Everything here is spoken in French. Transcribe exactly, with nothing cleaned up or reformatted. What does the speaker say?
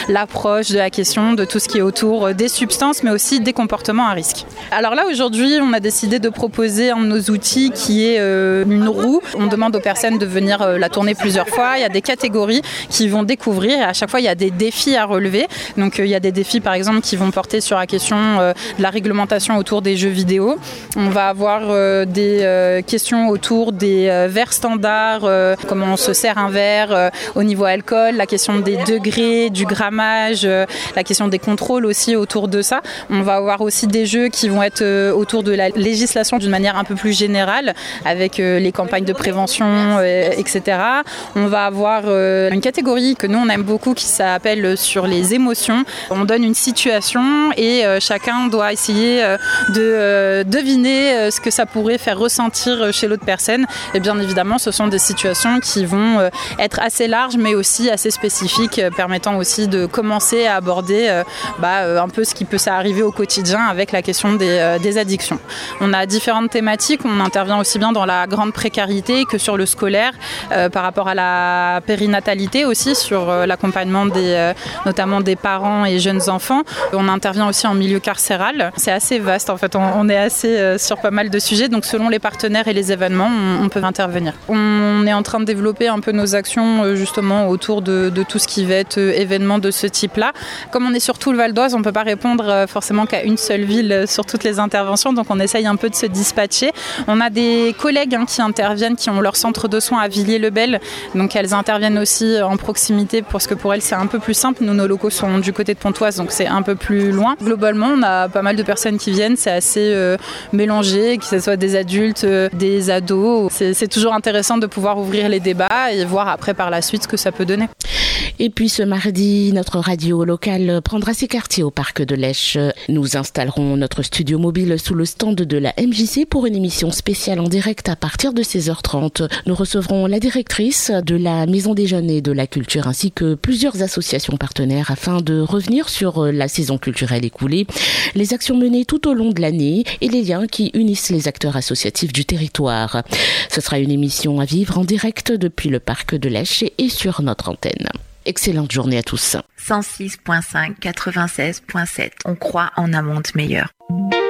l'approche de la question de tout ce qui est autour des substances, mais aussi des comportements à risque. Alors là, aujourd'hui, on a décidé de proposer un de nos outils qui est euh, une roue. On demande aux personnes de venir euh, la tourner plusieurs fois. Il y a des catégories qui vont découvrir et à chaque fois, il y a des défis à relever. Donc, euh, il y a des défis, par exemple, qui vont porter sur la question euh, de la réglementation autour des jeux vidéo. On va avoir euh, des euh, questions autour des euh, verres standards, euh, comment on se sert un verre euh, au niveau alcool, la question des degrés, du grammage, euh, la question des contrôles aussi autour de ça. On va avoir aussi des jeux qui vont être euh, autour de la législation d'une manière un peu plus générale, avec euh, les campagnes de prévention, euh, et cetera. On va avoir euh, une catégorie que nous on aime beaucoup qui s'appelle sur les émotions. On donne une situation et euh, chacun doit essayer euh, de euh, deviner euh, ce que ça pourrait faire ressentir chez l'autre personne. Et bien évidemment, ce sont des situations qui vont euh, être assez larges, mais aussi assez spécifiques, euh, permettant aussi de commencer à aborder euh, bah, euh, un peu ce qui peut s'arriver au quotidien avec la question des, euh, des addictions. On a différentes thématiques. On intervient aussi bien dans la grande précarité que sur le scolaire, euh, par rapport à la périnatalité aussi, sur euh, l'accompagnement des, euh, notamment des parents et jeunes enfants. On intervient aussi en milieu carcéral. C'est assez vaste en fait. On, on est assez euh, sur pas mal de sujets. Donc selon les partenaires et les événements, on, on peut intervenir. On est en train de développer un peu nos actions euh, justement autour de, de tout ce qui va être euh, événement de ce type-là. Comme on est sur tout le Val d'Oise, on ne peut pas répondre euh, forcément qu'à une seule ville euh, sur toutes les interventions. Donc on essaye un peu de se dispatcher. On a des collègues hein, qui interviennent, qui ont leur centre de soins à Villiers-le-Bel. Donc elles interviennent aussi en proximité parce que pour elles c'est un peu plus simple. Nous, nos locaux sont du côté de Pontoise, donc c'est un peu plus loin. Globalement, on a pas mal de personnes qui viennent. C'est assez euh, mélangé, que ce soit des adultes, euh, des ados. C'est, c'est toujours intéressant de pouvoir ouvrir les débats et voir après par la suite ce que ça peut donner. Et puis ce mardi, notre radio locale prendra ses quartiers au parc de l'Esch. Nous installerons notre studio mobile sous le stand de la M J C pour une émission spéciale en direct à partir de seize heures trente. Nous recevrons la directrice de la Maison des Jeunes et de la Culture ainsi que plusieurs associations partenaires afin de revenir sur la saison culturelle écoulée, les actions menées tout au long de l'année et les liens qui unissent les acteurs associatifs du territoire. Ce sera une émission à vivre en direct depuis le parc de l'Esch et sur notre antenne. Excellente journée à tous. cent six virgule cinq, quatre-vingt-seize virgule sept. On croit en un monde meilleur.